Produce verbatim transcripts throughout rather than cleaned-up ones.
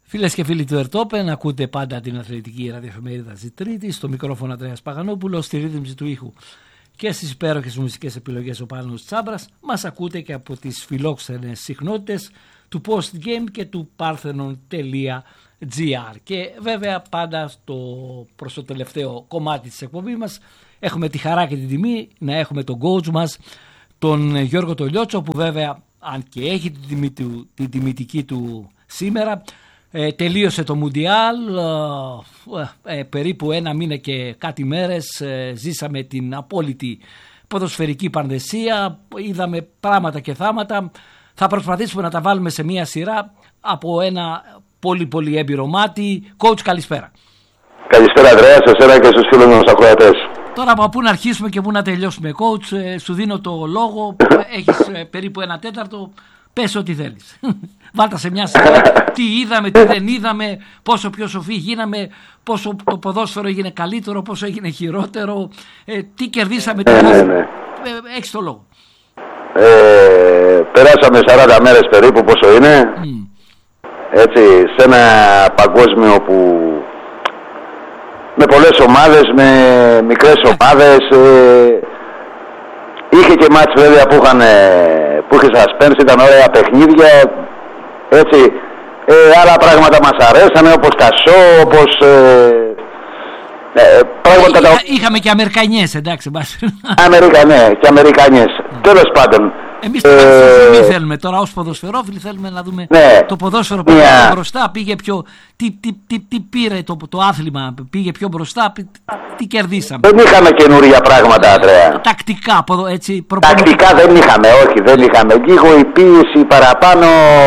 Φίλες και φίλοι του Ερτόπεν, ακούτε πάντα την αθλητική ραδιοφημερίδα Ζητρίτη, στο μικρόφωνο Ανδρέας Παγανόπουλος, στη ρύθμιση του ήχου και στις υπέροχες μουσικές επιλογές ο Πάνος Τσάμπρας. Μας ακούτε και από τις φιλόξενες συχνότητες του Postgame και του Parthenon τελεία τζι άρ. Και βέβαια πάντα στο, προς το τελευταίο κομμάτι της εκπομπής μας έχουμε τη χαρά και την τιμή να έχουμε τον coach μας, τον Γιώργο Τολιότσο, που βέβαια αν και έχει την, τιμή του, την τιμητική του σήμερα, Ε, τελείωσε το Μουντιάλ, ε, ε, περίπου ένα μήνα και κάτι μέρες ε, ζήσαμε την απόλυτη ποδοσφαιρική πανδεσία, είδαμε πράγματα και θάματα. Θα προσπαθήσουμε να τα βάλουμε σε μια σειρά από ένα πολύ πολύ έμπειρο μάτι. Coach, καλησπέρα. Καλησπέρα Ανδρέα, σε εσένα και στους φίλους μας ακροατές. Τώρα από πού να αρχίσουμε και πού να τελειώσουμε, coach, ε, σου δίνω το λόγο, έχεις ε, περίπου ένα τέταρτο. Πες ό,τι θέλεις. Βάλτα σε μια σειρά τι είδαμε, τι δεν είδαμε, πόσο πιο σοφοί γίναμε, πόσο το ποδόσφαιρο έγινε καλύτερο, πόσο έγινε χειρότερο, ε, τι κερδίσαμε, τι ναι, ναι, ναι. ε, έχεις το λόγο. Ε, περάσαμε σαράντα μέρες περίπου, πόσο είναι, mm. έτσι, σε ένα παγκόσμιο που με πολλές ομάδες, με μικρές ομάδες, ε, είχε και μάτς βέβαια που είχαν, που είχε suspense, ήταν ωραία παιχνίδια, έτσι, ε, άλλα πράγματα μας αρέσανε, όπως τα show, όπως ε, ε, πράγματα τα... Είχαμε και Αμερικανιές, εντάξει, Αμερικανιές, και Αμερικανιές, mm. τέλος πάντων. Εμείς το ε... δεν θέλουμε τώρα ως ποδοσφαιρόφιλοι, θέλουμε να δούμε ναι, το ποδόσφαιρο πήγε yeah. πιο μπροστά, πήγε πιο, τι, τι, τι, τι πήρε το, το άθλημα, πήγε πιο μπροστά, τι κερδίσαμε. Δεν είχαμε καινούργια πράγματα, Ανδρέα. Τακτικά, έτσι, τακτικά δεν είχαμε, όχι, δεν είχαμε. Λίγο η πίεση παραπάνω,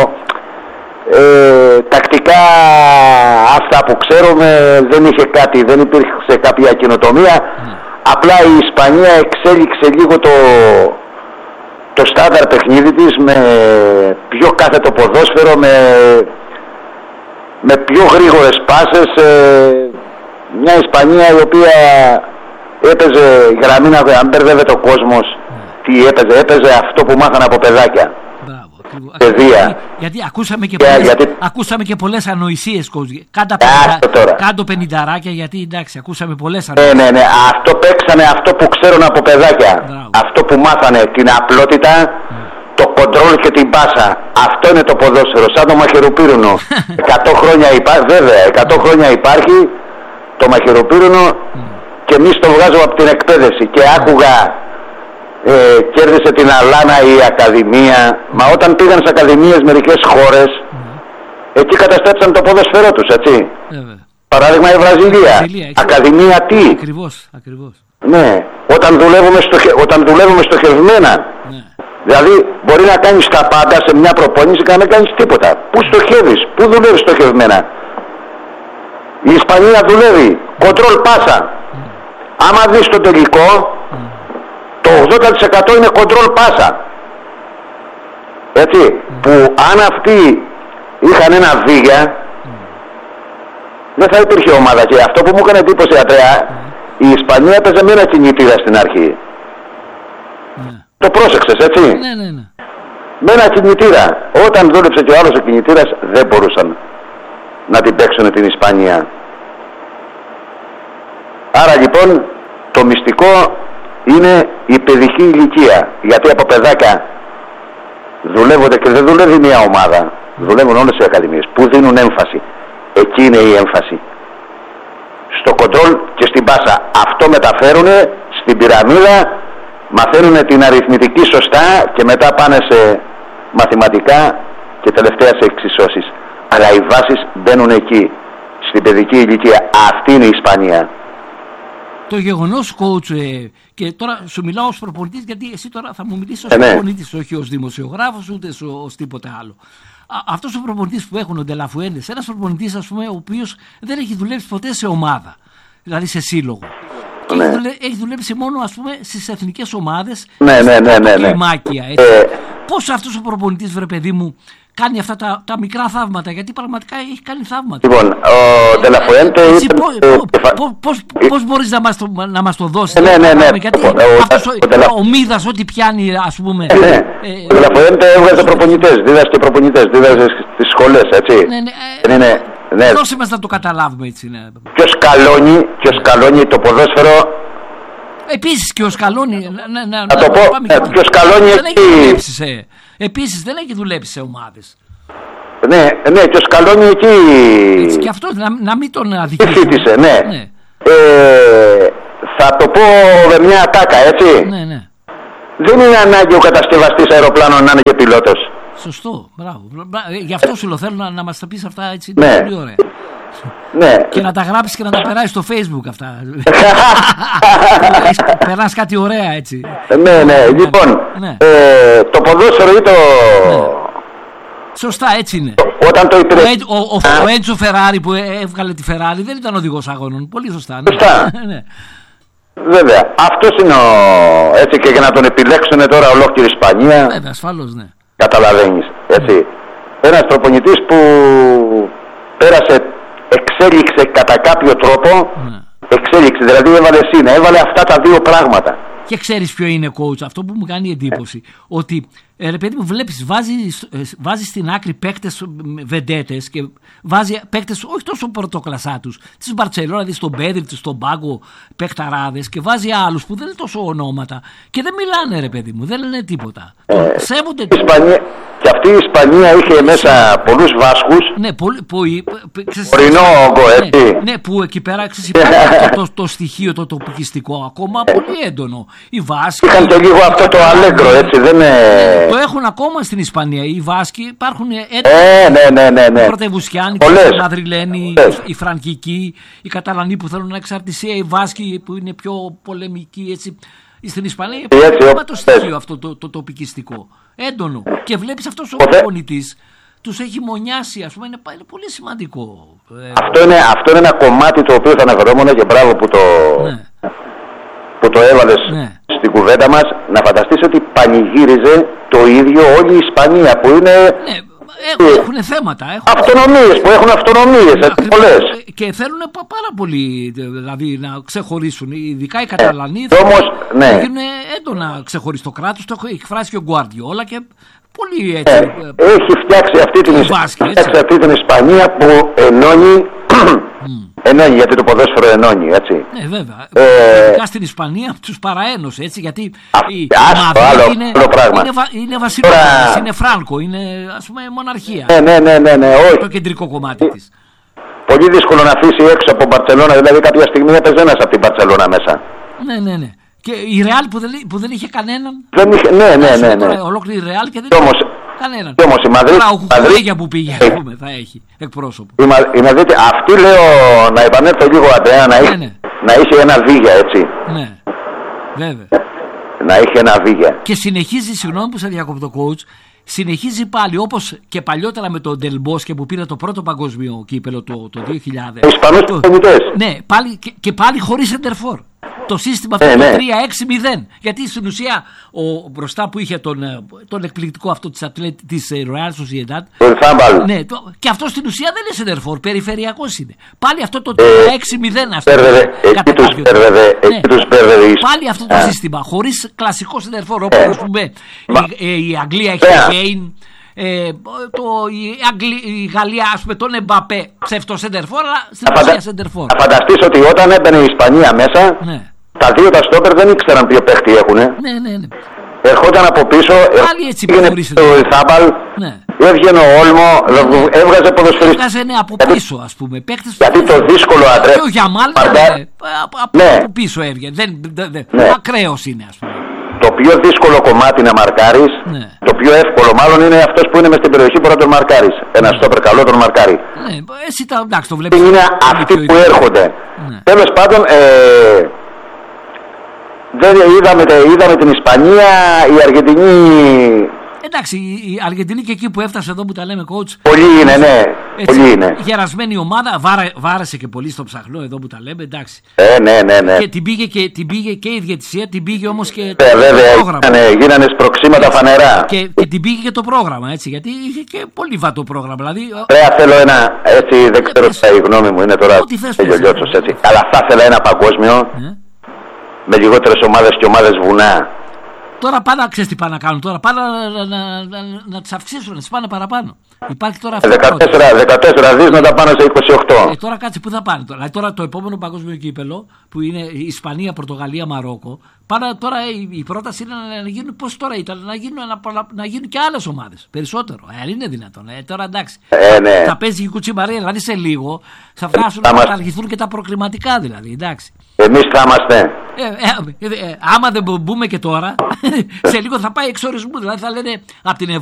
ε, τακτικά αυτά που ξέρουμε δεν είχε κάτι, δεν υπήρχε κάποια καινοτομία. Mm. Απλά η Ισπανία εξέλιξε λίγο το... το στάνταρ παιχνίδι της, με πιο κάθετο ποδόσφαιρο, με, με πιο γρήγορες πάσες, ε, μια Ισπανία η οποία έπαιζε γραμμή να αν μπερδεύεται ο κόσμος, mm. τι έπαιζε, έπαιζε αυτό που μάθανε από παιδάκια. Γιατί, γιατί, ακούσαμε και, πολλές, γιατί... ακούσαμε και πολλές ανοησίες, κάτω πενηνταράκια, γιατί εντάξει, ακούσαμε πολλές ανοησίες. Ναι, ναι, ναι, αυτό παίξανε αυτό που ξέρουν από παιδάκια. Μπράβο. Αυτό που μάθανε, την απλότητα, mm. το κοντρόλ και την πάσα. Αυτό είναι το ποδόσφαιρο, σαν το μαχαιροπύρουνο. εκατό χρόνια υπάρχει, βέβαια, εκατό χρόνια υπάρχει το μαχαιροπύρουνο mm. και εμείς το βγάζουμε από την εκπαίδευση. Και άκουγα, Ε, κέρδισε την Αλάνα η Ακαδημία, mm. μα όταν πήγαν σε ακαδημίες μερικές χώρες, mm. εκεί καταστρέψαν το ποδοσφαιρό τους, έτσι. Mm. Παράδειγμα η Βραζιλία, Βραζιλία Ακαδημία τι. Ακριβώς, ακριβώς. Ναι, όταν δουλεύουμε, στοχε... όταν δουλεύουμε στοχευμένα, mm. δηλαδή μπορεί να κάνεις τα πάντα σε μια προπόνηση και να μην κάνεις τίποτα. Πού στοχεύεις, πού δουλεύεις στοχευμένα. Η Ισπανία δουλεύει, κοντρόλ πάσα. Mm. Άμα δεις το τελικό, mm. το ογδόντα τοις εκατό είναι κοντρόλ πάσα. Έτσι, mm. που αν αυτοί είχαν ένα βίγια, mm. δεν θα υπήρχε ομάδα. Και αυτό που μου έκανε εντύπωση, Αντρέα, mm. η Ισπανία έπαιζε με ένα κινητήρα στην αρχή. Mm. Το πρόσεξες, έτσι. Ναι, ναι, ναι. Με ένα κινητήρα. Όταν δούλεψε και ο άλλος ο κινητήρας, δεν μπορούσαν να την παίξουν την Ισπανία. Άρα λοιπόν, το μυστικό είναι η παιδική ηλικία, γιατί από παιδάκια δουλεύονται και δεν δουλεύει μια ομάδα, δουλεύουν όλες οι ακαδημίες που δίνουν έμφαση. Εκεί είναι η έμφαση, στο κοντρόλ και στην πάσα. Αυτό μεταφέρουν στην πυραμίδα, μαθαίνουν την αριθμητική σωστά και μετά πάνε σε μαθηματικά και τελευταία σε εξισώσεις. Αλλά οι βάσεις μπαίνουν εκεί, στην παιδική ηλικία. Αυτή είναι η Ισπανία. Το γεγονός, coach, ε, και τώρα σου μιλάω ως προπονητής, γιατί εσύ τώρα θα μου μιλήσεις ως ε, ναι. προπονητής, όχι ως δημοσιογράφος, ούτε ως τίποτε άλλο. Α, αυτός ο προπονητής που έχουν, ο Ντελαφουέντες, ένας προπονητής, ας πούμε, ο οποίος δεν έχει δουλέψει ποτέ σε ομάδα, δηλαδή σε σύλλογο. Ναι. Έχει, δουλε, έχει δουλέψει μόνο, ας πούμε, στις εθνικές ομάδες, ναι, ναι, ναι, ναι, ναι. κλιμάκια, έτσι. Ε, πώς αυτός ο προπονητής, βρε παιδί μου, κάνει αυτά τα, τα μικρά θαύματα, γιατί πραγματικά έχει κάνει θαύματα. Λοιπόν, ο Ντελαφουέντε πώς μπορείς να μας το, να μας το δώσεις? Ναι, ναι, ναι. Γιατί αυτός ο, ο Μίδας ό,τι πιάνει, ας πούμε. Ναι, ο Ντελαφουέντε έβγαζε προπονητές, δίδασκε προπονητές, δίδασκε στις σχολές, έτσι. Ναι, ναι. Ναι. Δώσε μας να το καταλάβουμε έτσι. Ναι. Και ο Σκαλόνι, και ο Σκαλόνι το ποδόσφαιρο. Επίσης και ο Σκαλόνι. Να, να, να το πω, ναι, και ο Σκαλόνι δεν εκεί. έχει δουλέψει σε, επίσης δεν έχει δουλέψει σε ομάδες. Ναι, ναι, και ο Σκαλόνι εκεί. Έτσι, και αυτό να, να μην τον αδικήσουμε. Φίτησε, ναι. ναι. Ε, θα το πω με μια ατάκα, έτσι. Ναι, ναι. Δεν είναι ανάγκη ο κατασκευαστής αεροπλάνων να είναι και πιλότος. Σωστό, μπράβο. Γι' αυτό σου θέλω να, να μας τα πεις αυτά έτσι. Ναι. Πολύ ωραία. Ναι. Και να τα γράψεις και να τα περάσεις στο Facebook αυτά. Περνάς κάτι ωραία έτσι. Ναι, ναι. Λοιπόν, ναι. Ε, το ποδόσφαιρο ή το... Ναι. Σωστά, έτσι είναι. Όταν το υπηρε... Ο, ο, ο, ο Έντσο Φεράρι που έβγαλε τη Φεράρι δεν ήταν οδηγός αγώνων. Πολύ σωστά. Ναι. Σωστά. ναι. Βέβαια. Αυτός είναι ο... Έτσι, και για να τον επιλέξουν τώρα ολόκληρη Ισπανία. Βέβαια, ασφαλώς, ναι. Καταλαβαίνεις. Έτσι. Ναι. Ένας προπονητής που πέρασε, εξέλιξε κατά κάποιο τρόπο. Ναι. Εξέλιξε, δηλαδή έβαλε σύνα, έβαλε αυτά τα δύο πράγματα. Και ξέρεις ποιο είναι coach, αυτό που μου κάνει εντύπωση, ε. ότι ε, ρε παιδί μου βλέπεις, βάζει, ε, βάζει στην άκρη παίκτες βεντέτες και βάζει παίκτες όχι τόσο πρωτοκλασσά τους, της Μπαρτσελόνα, δηλαδή στον Πέδριτ, στον Πάγκο, παίκταράδες και βάζει άλλους που δεν είναι τόσο ονόματα και δεν μιλάνε ρε παιδί μου, δεν λένε τίποτα. Ε, Σέβονται. Η Ισπανία, και αυτή η Ισπανία είχε μέσα πολλούς Βάσκους. Ναι, πολύ. Ορεινό όγκο, έτσι. Ναι, ναι, που εκεί πέρα υπάρχει το, το, το στοιχείο το τοπικιστικό ακόμα πολύ έντονο. Οι Βάσκοι. Είχαν και λίγο αυτό το αλέγκρο, έτσι, δεν είναι. Το έχουν ακόμα στην Ισπανία. Οι Βάσκοι υπάρχουν έντονοι. Ε, ναι, ναι, ναι, ναι. Οι Πρωτευουσιάνοι, οι Μαδριλένοι, οι Φραγκικοί, οι Καταλανοί που θέλουν εξαρτησία, οι Βάσκοι που είναι πιο πολεμικοί, έτσι. Στην Ισπανία υπάρχει το στοιχείο αυτό το, το τοπικιστικό. Έντονο. Και βλέπεις αυτός ο προπονητής τους έχει μονιάσει, ας πούμε, είναι, είναι πολύ σημαντικό. Αυτό είναι, αυτό είναι ένα κομμάτι το οποίο θα αναφερόμουν και μπράβο που το, ναι. που το έβαλες ναι. στην κουβέντα μας. Να φανταστείς ότι πανηγύριζε το ίδιο όλη η Ισπανία που είναι... Ναι. Έχουν, έχουν θέματα. Έχουν... Αυτονομίες, που έχουν αυτονομίες, έτσι, πολλές. Και θέλουν πάρα πολύ δηλαδή, να ξεχωρίσουν. Ειδικά οι Καταλανοί ε, όμως, ναι. θέλουν έντονα ξεχωρίσει το κράτος. Το έχει εκφράσει και ο Γκουαρδιόλα και πολύ έτσι. Ε, έχει φτιάξει αυτή την, Βάσκη, φτιάξει αυτή την Ισπανία που ενώνει. Mm. Ενώνει, γιατί το ποδόσφαιρο ενώνει, έτσι. Ναι, βέβαια. Ε, Ειδικά στην Ισπανία τους παραένωσε, έτσι, γιατί α, η Μαδρίτη είναι, είναι, είναι βασιλιά, Τώρα... είναι Φράνκο, είναι ας πούμε μοναρχία. Ναι, ναι, ναι, ναι, ναι, όχι. Το κεντρικό κομμάτι της. Πολύ δύσκολο να αφήσει έξω από Μπαρτσελόνα, δηλαδή κάποια στιγμή έπαιζε ένας από την Μπαρτσελόνα μέσα. Ναι, ναι, ναι. Και η Ρεάλ που δεν, που δεν είχε κανέναν. Δεν είχε, ναι, ναι, ναι, ναι. Ολόκληρη η Ρεάλ και δεν είχε κανέναν. Και όμως η Μαδρίτη. Τώρα ο Κουκουρίγια που πήγε, ας πούμε, θα έχει εκπρόσωπο. Η, Μα, η Μαδρίτη, αυτή λέω να επανέλθω λίγο Αντρέα, να, ναι, ναι. να είχε ένα βίγια, έτσι. Ναι, βέβαια. Να είχε ένα βίγια. Και συνεχίζει, συγγνώμη που σε διακόπτω coach, συνεχίζει πάλι όπως και παλιότερα με τον Ντελμπόσκε που πήρε το πρώτο παγκόσμιο κύπελο το, το δύο χιλιάδες. Ισπανούς προπονητές. Ναι, πάλι, και, και πάλι χωρίς εντερφόρ. Το σύστημα αυτό ε, το ναι. τρία έξι μηδέν. Γιατί στην ουσία ο μπροστά που είχε τον, τον εκπληκτικό αυτό της, Ατλέτη, της Real Sociedad. Ναι, το, και αυτό στην ουσία δεν είναι σεντερφόρ, περιφερειακός είναι. Πάλι αυτό το τρία έξι μηδέν αυτό. Εκεί τους μπέρδευε. Πάλι αυτό το σύστημα, χωρίς κλασικό σεντερφόρ όπως ας πούμε η, η Αγγλία έχει yeah. Κέιν. Ε, το, η, Αγγλία, η Γαλλία ας πούμε τον Εμπαπέ ψεύτο σεντερφόρ, αλλά στην ουσία σεντερφόρ. Να φανταστείς ότι όταν έμπαινε η Ισπανία μέσα, ναι. τα δύο τα στόπερ δεν ήξεραν ποιο παίχτη έχουνε. Ναι, ναι, ναι. Ερχόταν από πίσω, έβγαινε το Ιθάμπαλ, ναι. έβγαινε ο Όλμο, ναι. έβγαζε ποδοσφαιριστές. Έβγαζε ναι, από πίσω ας πούμε. Παίκτες γιατί το δύσκολο άντρε. Και ο Γιαμάλ ναι, από ναι. πίσω έβγαινε. Δεν, δεν, δεν. Ναι. Ακραίος είναι ας πούμε. Το πιο δύσκολο κομμάτι να μαρκάρεις, ναι. το πιο εύκολο μάλλον είναι αυτός που είναι μες στην περιοχή που να τον μαρκάρεις. Ένα ναι. στόπερ καλό τον μαρκάρει. Ναι, εσύ τα, εντάξει, το βλέπεις. Είναι αυτοί που έρχονται. Ναι. Τέλος πάντων, ε, δεν είδαμε, είδαμε την Ισπανία, η Αργεντινή Εντάξει, η Αργεντινή και εκεί που έφτασε εδώ που τα λέμε coach. Πολλοί είναι, ναι. Έτσι, Πολλοί είναι. γερασμένη ομάδα, βάρα, βάρασε και πολύ στο ψαχνό εδώ που τα λέμε, εντάξει. Ε, ναι, ναι, ναι. Και την πήγε και, την πήγε και η διαιτησία, την πήγε όμως και Ε, το βέβαια, πρόγραμμα. γίνανε, γίνανε σπροξήματα φανερά. Και, και την πήγε και το πρόγραμμα, έτσι, γιατί είχε και πολύ βατό πρόγραμμα. Δηλαδή, Πρέπει θέλω ένα, έτσι, δεν ξέρω τι η γνώμη μου είναι τώρα. Ό,τι θες, ο πες. Λιώτσος, έτσι. Αλλά θα ήθελα ένα παγκόσμιο ε. με λιγότερες ομάδες και ομάδες βουνά. Τώρα πάνε, ξέρεις τι πάνε να κάνουν τώρα, πάνε να, να, να, να, να τις αυξήσουν, να τις πάνε παραπάνω. Υπάρχει τώρα αυτό. δεκατέσσερα, δεκατέσσερα δις να τα πάνε σε είκοσι οκτώ. Ε, τώρα κάτσε που θα πάνε τώρα. Δηλαδή, τώρα το επόμενο παγκόσμιο κύπελο που είναι η Ισπανία, Πορτογαλία, Μαρόκο. Πάνε, τώρα η, η πρόταση είναι να, να γίνουν, πώς τώρα ήταν, να γίνουν, να, να γίνουν και άλλες ομάδες. Περισσότερο. Ε, είναι δυνατόν. Ε, τώρα εντάξει. Ε, ναι. Θα παίζει η κουτσιμπαρία, δηλαδή σε λίγο θα φτάσουν θα να μας... καταργηθούν και τα προκληματικά δηλαδή. Εντάξει. Εμείς θα είμαστε. Ε, ε, ε, ε, άμα δεν μπούμε και τώρα, σε λίγο θα πάει εξορισμού. Δηλαδή θα λένε από την